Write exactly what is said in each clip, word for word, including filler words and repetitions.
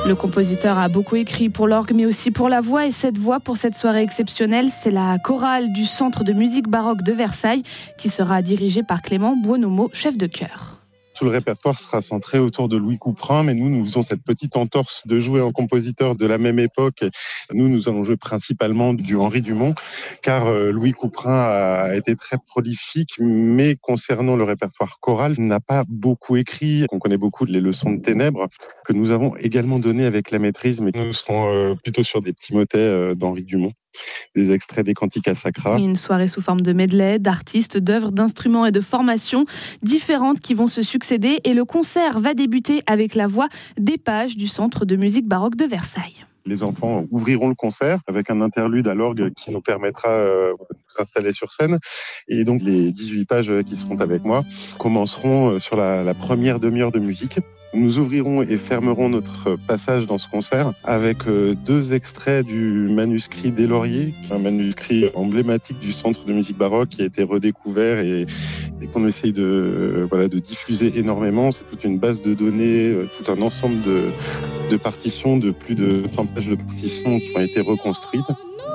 Le compositeur a beaucoup écrit pour l'orgue mais aussi pour la voix, et cette voix pour cette soirée exceptionnelle, c'est la chorale du Centre de musique baroque de Versailles qui sera dirigée par Clément Buonomo, chef de chœur. Tout le répertoire sera centré autour de Louis Couperin, mais nous, nous faisons cette petite entorse de jouer en compositeur de la même époque. Nous, nous allons jouer principalement du Henri Dumont, car Louis Couperin a été très prolifique, mais concernant le répertoire choral, n'a pas beaucoup écrit. On connaît beaucoup les leçons de ténèbres, que nous avons également données avec la maîtrise, mais nous serons plutôt sur des petits motets d'Henri Dumont. Des extraits des Canticas Sacra. Une soirée sous forme de medley, d'artistes, d'œuvres, d'instruments et de formations différentes qui vont se succéder, et le concert va débuter avec la voix des pages du Centre de musique baroque de Versailles. Les enfants ouvriront le concert avec un interlude à l'orgue qui nous permettra euh, de nous installer sur scène. Et donc les dix-huit pages qui seront avec moi commenceront sur la, la première demi-heure de musique. Nous ouvrirons et fermerons notre passage dans ce concert avec euh, deux extraits du manuscrit des Lauriers, un manuscrit emblématique du Centre de musique baroque qui a été redécouvert et, et qu'on essaye de, euh, voilà, de diffuser énormément. C'est toute une base de données, euh, tout un ensemble de, de partitions, de plus de cent pages de partitions qui ont été reconstruites.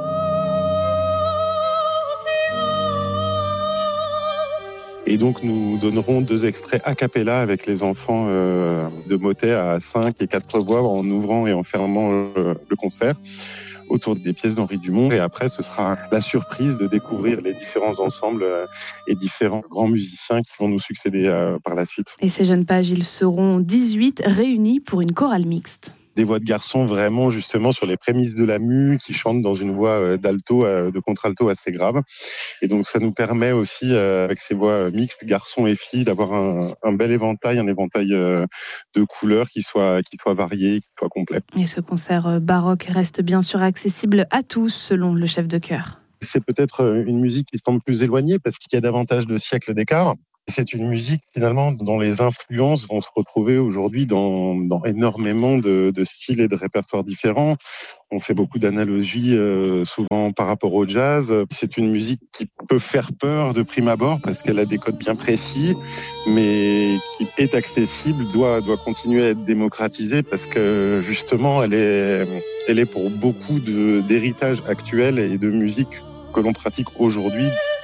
Et donc nous donnerons deux extraits a cappella avec les enfants euh, de motets à cinq et quatre voix en ouvrant et en fermant euh, le concert autour des pièces d'Henri Dumont. Et après, ce sera la surprise de découvrir les différents ensembles euh, et différents grands musiciens qui vont nous succéder euh, par la suite. Et ces jeunes pages, ils seront dix-huit réunis pour une chorale mixte. Des voix de garçons vraiment justement sur les prémices de la mue, qui chantent dans une voix d'alto, de contralto assez grave. Et donc ça nous permet aussi, avec ces voix mixtes, garçons et filles, d'avoir un, un bel éventail, un éventail de couleurs qui soit, qui soit varié, qui soit complet. Et ce concert baroque reste bien sûr accessible à tous, selon le chef de chœur. C'est peut-être une musique qui semble plus éloignée parce qu'il y a davantage de siècles d'écart. C'est une musique finalement dont les influences vont se retrouver aujourd'hui dans, dans énormément de, de styles et de répertoires différents. On fait beaucoup d'analogies euh, souvent par rapport au jazz. C'est une musique qui peut faire peur de prime abord parce qu'elle a des codes bien précis, mais qui est accessible, doit, doit continuer à être démocratisée parce que justement elle est, elle est pour beaucoup de, d'héritage actuel et de musique que l'on pratique aujourd'hui.